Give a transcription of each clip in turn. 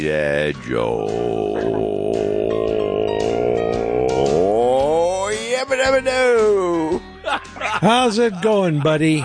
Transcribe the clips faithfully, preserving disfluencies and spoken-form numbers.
Yeah, Joe. Yeah, but never know. How's it going, buddy?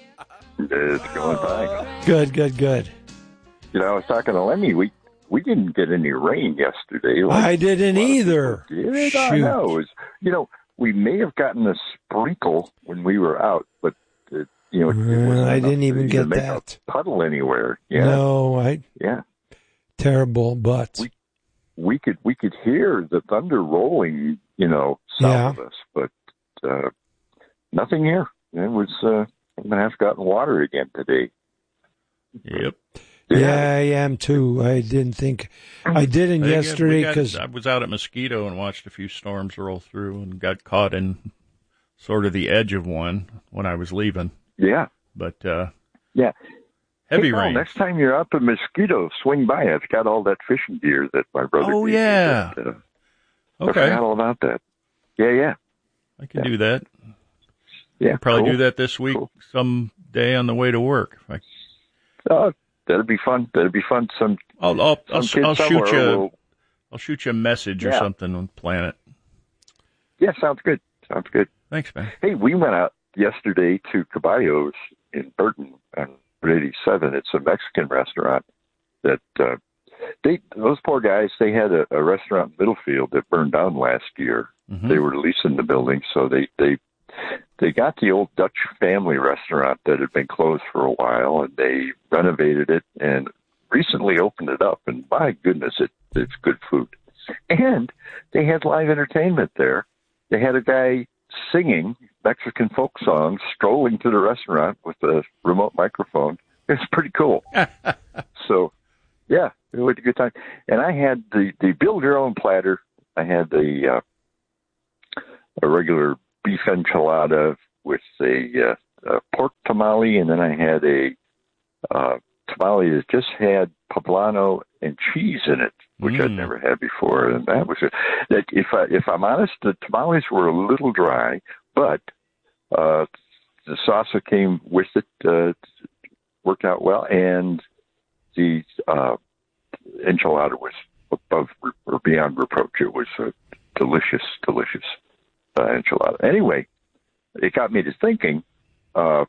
It's going fine. Good, good, good. You know, I was talking to Lemmy. We we didn't get any rain yesterday. Like I didn't either. Did Shoot. I know? It was, you know, we may have gotten a sprinkle when we were out, but it, you know, it wasn't I enough didn't even to get make that. a puddle anywhere. Yeah. No, I Yeah. terrible, but We we could we could hear the thunder rolling, you know, south Yeah. of us, but uh, nothing here. It was. Uh, I'm gonna have gotten water again today. Yep. yeah, I am too. I didn't think I didn't I think yesterday we got- because I was out at Mosquito and watched a few storms roll through and got caught in sort of the edge of one when I was leaving. Yeah. But uh, Yeah. heavy Hey, Paul, rain. next time you're up in Mosquito, swing by. I've got all that fishing gear that my brother. Oh, gave me yeah. that, uh, I Okay, forgot all about that. Yeah, yeah, I can Yeah. do that. yeah. Probably cool. do that this week, Cool. some day on the way to work. If I, Oh, that'd be fun. That'd be fun. Some, I'll I'll I'll, some kid I'll shoot somewhere you. will- I'll shoot you a message or Yeah. something on Planet. Yeah, sounds good. Sounds good. Thanks, man. Hey, we went out yesterday to Caballos in Burton on Route eighty-seven. It's a Mexican restaurant that uh, they those poor guys. They had a, a restaurant in Middlefield that burned down last year. Mhm. They were leasing the building, so they they they got the old Dutch family restaurant that had been closed for a while, and they renovated it and recently opened it up. And my goodness, it it's good food. And they had live entertainment there. They had a guy singing Mexican folk songs, strolling to the restaurant with a remote microphone. It's pretty cool. So, yeah, it was a good time. And I had the, the build your own platter. I had the uh, a regular beef enchilada with a, uh, a pork tamale, and then I had a uh, tamale that just had poblano and cheese in it, which I'd Mm. never had before, and that was it. That if I if I'm honest, the tamales were a little dry, but uh, the salsa came with it, uh, worked out well, and the uh, enchilada was above or beyond reproach. It was a delicious, delicious uh, enchilada. Anyway, it got me to thinking. Uh,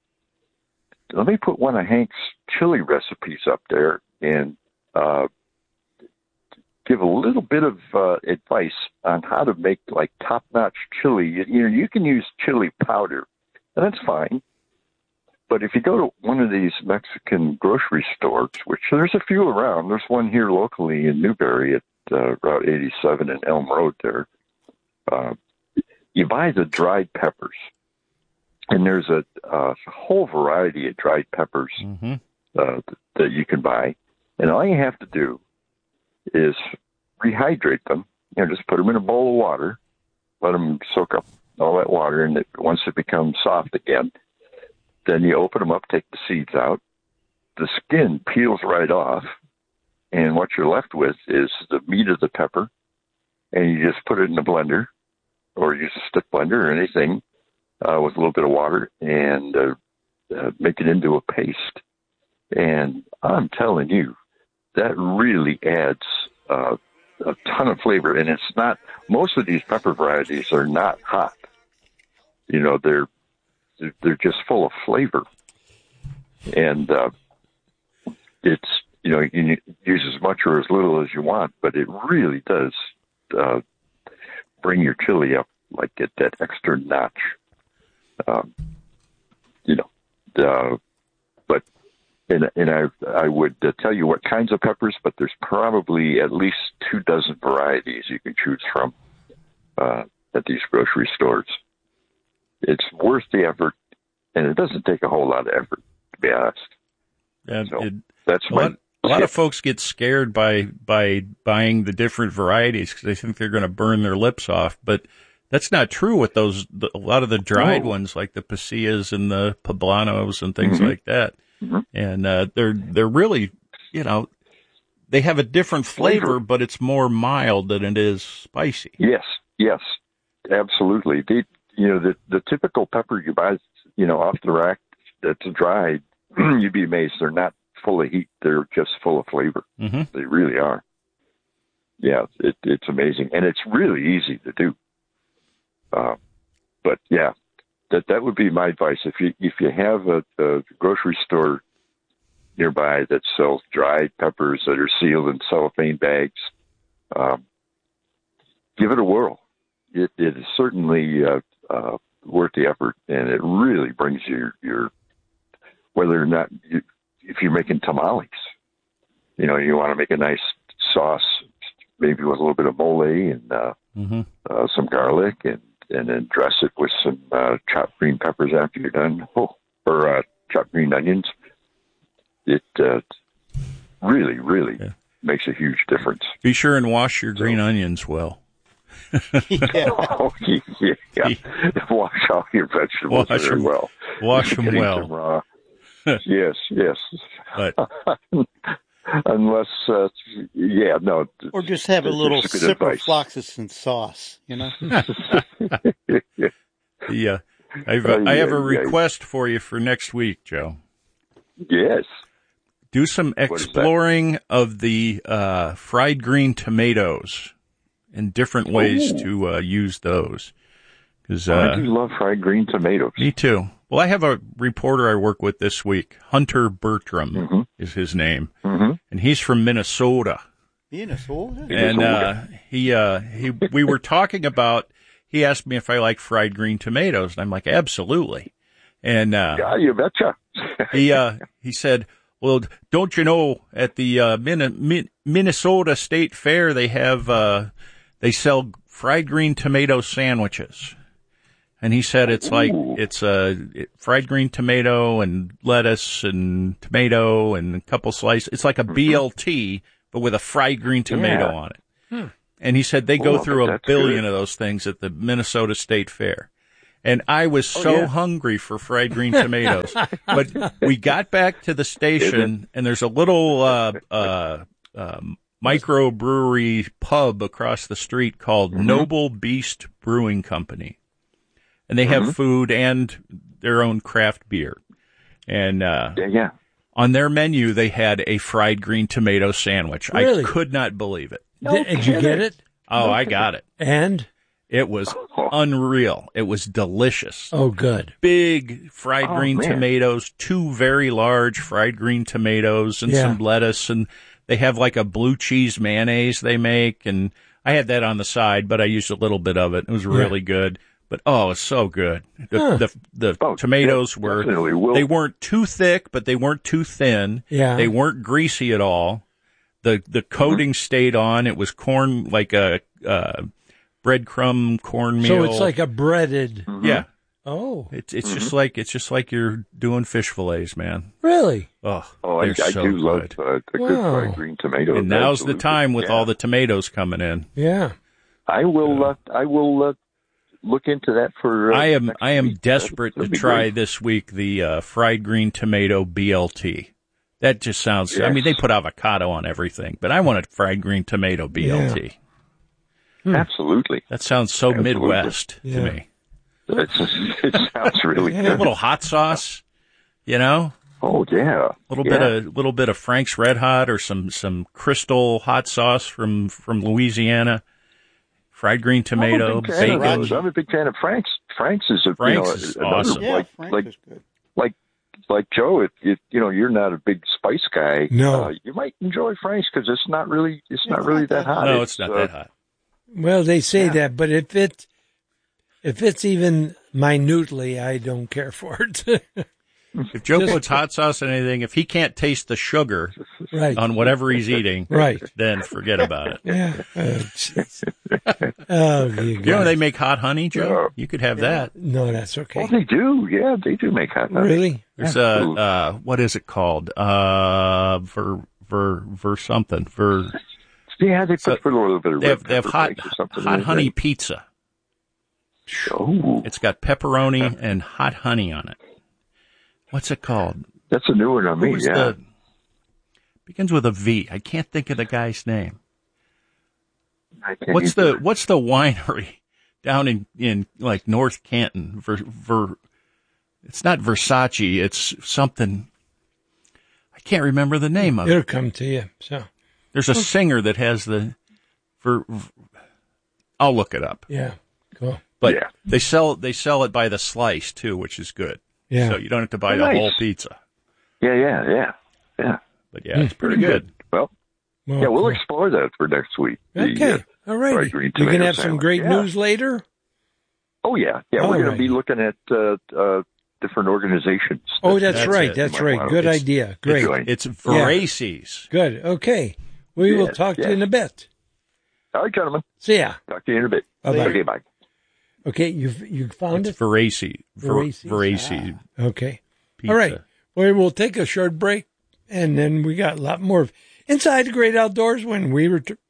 let me put one of Hank's chili recipes up there and uh, give a little bit of uh, advice on how to make like top-notch chili. You, you know, you can use chili powder, and that's fine. But if you go to one of these Mexican grocery stores, which there's a few around, there's one here locally in Newberry at uh, Route eighty-seven and Elm Road there. Uh, you buy the dried peppers, and there's a, a whole variety of dried peppers Mm-hmm. uh, that you can buy. And all you have to do is rehydrate them. You know, just put them in a bowl of water, let them soak up all that water, and it, once it becomes soft again, then you open them up, take the seeds out. The skin peels right off, and what you're left with is the meat of the pepper, and you just put it in the blender, or use a stick blender or anything uh, with a little bit of water, and uh, uh, make it into a paste. And I'm telling you, that really adds uh, a ton of flavor. And it's not, most of these pepper varieties are not hot. You know, they're they're just full of flavor. And uh, it's, you know, you can use as much or as little as you want, but it really does uh, bring your chili up, like get that extra notch. Um, you know, uh, but and and I I would uh, tell you what kinds of peppers, but there's probably at least two dozen varieties you can choose from uh, at these grocery stores. It's worth the effort, and it doesn't take a whole lot of effort, to be honest. And So it, that's a my lot, a lot of folks get scared by by buying the different varieties because they think they're going to burn their lips off, but that's not true with those. The, a lot of the dried Oh. ones, like the pasillas and the poblanos and things Mhm. like that, Mhm. and uh, they're they're really, you know, they have a different flavor, Flavor. but it's more mild than it is spicy. Yes, yes, absolutely. The, you know, the the typical pepper you buy, you know, off the rack that's dried, you'd be amazed they're not full of heat. They're just full of flavor. Mm-hmm. They really are. Yeah, it, it's amazing, and it's really easy to do. Uh, but yeah, that that would be my advice. If you if you have a, a grocery store nearby that sells dried peppers that are sealed in cellophane bags, um, give it a whirl. It, it is certainly uh, uh, worth the effort, and it really brings your your whether or not you, if you're making tamales, you know, you want to make a nice sauce, maybe with a little bit of mole and uh, Mm-hmm. uh, some garlic, and, and then dress it with some uh, chopped green peppers after you're done, oh, or uh, chopped green onions. It uh, really, really Yeah. makes a huge difference. Be sure and wash your green onions well. Yeah. Oh, yeah, yeah. Wash all your vegetables Wash very them- well. Wash You them can eat well. them raw. yes, yes. But Unless, uh, yeah, no. Or just have a That's little good sip advice. of fluoxetine sauce, you know? Yeah. the, uh, I've, Oh, I have a yeah, yeah. request for you for next week, Joe. Yes. Do some is that? exploring of the uh, fried green tomatoes and different ways Ooh. to uh, use those. 'Cause, I uh, do love fried green tomatoes. me too. Well, I have a reporter I work with this week. Hunter Bertram Mhm. is his name, Mm-hmm. and he's from Minnesota. Minnesota? And uh, he uh, he we were talking about. He asked me if I like fried green tomatoes, and I'm like, absolutely. And uh, Yeah, you betcha. he uh, he said, well, don't you know at the uh, Min- Min- Minnesota State Fair they have uh, they sell fried green tomato sandwiches. And he said it's like Ooh. it's a it, fried green tomato and lettuce and tomato and a couple slices. It's like a B L T, but with a fried green tomato Yeah. on it. And he said they go Oh, through a that's billion good. of those things at the Minnesota State Fair. And I was so yeah. hungry for fried green tomatoes. But we got back to the station, and there's a little uh, uh, uh, microbrewery pub across the street called Noble Beast Brewing Company. And they have food and their own craft beer. And uh, Yeah, yeah. on their menu, they had a fried green tomato sandwich. Really? I could not believe it. Did, did you get it? Oh, I got it. And? It was unreal. It was delicious. Oh, good. Big fried Oh, green man. tomatoes, two very large fried green tomatoes, and Yeah. some lettuce. And they have like a blue cheese mayonnaise they make. And I had that on the side, but I used a little bit of it. It was really good. But oh, it's so good. The Huh. the, the Oh, tomatoes yeah, were definitely will. they weren't too thick, but they weren't too thin. Yeah. They weren't greasy at all. The the coating stayed on. It was corn like a uh, breadcrumb cornmeal. So it's like a breaded. yeah. Oh, It's it's just like it's just like you're doing fish fillets, man. really? Oh, Oh, I, they're I so do love good. uh, a good Wow. fried green tomato. And now's the Absolutely. time with Yeah. all the tomatoes coming in. Yeah. I will. Uh, I will uh, look into that for. Uh, I am next I am week. desperate That'd to be try great. this week the uh, fried green tomato B L T. That just sounds. I Yes. mean, they put avocado on everything, but I want a fried green tomato B L T. Absolutely. That sounds so Absolutely. Midwest Yeah. to me. It's, it sounds really Yeah. A good. little hot sauce, you know, Oh yeah. a little yeah. bit of little bit of Frank's Red Hot or some some Crystal hot sauce from from Louisiana. Fried green tomato, I'm a big fan of bacon. those. I'm a big fan of Frank's. Frank's is a Frank's you know, is another, awesome. Yeah, like Frank like is good. like like Joe. If, if you know you're not a big spice guy, No. uh, you might enjoy Frank's because it's not really it's Yeah, not it's really not that that hot. No, it's not uh, that hot. Well, they say Yeah. that, but if it if it's even minutely, I don't care for it. If Joe Just- puts hot sauce on anything, if he can't taste the sugar right. on whatever he's eating, Right. then forget about it. Yeah. Oh, jeez. Oh, you You know guys. they make hot honey, Joe? You could have that. No, that's okay. Oh, they do. Yeah, they do make hot honey. Really? There's a uh, what is it called? Uh, ver ver ver something. Ver. Yeah, they put, So, put a little bit of They red have they have pepper hot flakes or something hot in honey there. pizza. Oh, It's got pepperoni and hot honey on it. What's it called? that's a new one on me. Who's Yeah. the begins with a V? I can't think of the guy's name. I can't What's either. the what's the winery down in, in like North Canton? Ver, ver, it's not Versace. It's something. I I can't remember the name of it. It'll come to you. So, There's a singer that has the, for, I'll look it up. yeah, cool. But Yeah. they sell they sell it by the slice too, which is good. Yeah. So you don't have to buy Oh, the nice. whole pizza. Yeah, yeah, yeah, yeah. But yeah, it's pretty good. Well, Well, yeah, we'll cool. explore that for next week. The, Okay. uh, All right. fried green You can tomato have some sandwich. great Yeah. news later. Oh yeah, yeah. All we're going right. to be looking at uh, uh, different organizations. Oh, that's, That's right. it. That's You might right. wanna- Good it's- idea. Great. join. It's Voraces. Good. Okay. We will Yes, talk to you yes. in a bit. All right, gentlemen. See ya. Talk to you in a bit. Bye-bye. Okay, bye. Okay. You've you found It's it. Voraces. Voraces. Voraces. Okay. Pizza. All right. We will take a short break, and then we got a lot more of Inside the Great Outdoors when we return.